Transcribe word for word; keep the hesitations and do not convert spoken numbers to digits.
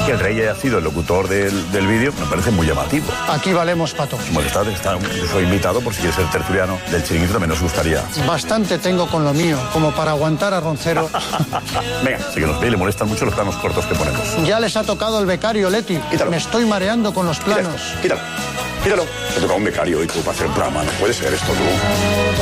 que el rey haya sido el locutor del, del vídeo me parece muy llamativo. Aquí valemos para todos. Majestad, está, soy invitado por si quiere ser tertuliano del Chiringuito, también nos gustaría. Bastante tengo con lo mío, como para aguantar a Roncero. Venga, sí que nos ve y le molestan mucho los planos cortos que ponemos. Ya les ha tocado el becario, Leti. Quítalo. Me estoy mareando con los planos. Quítalo, quítalo. Quítalo. Te toca un becario y tú para hacer un programa. No puede ser esto, tú.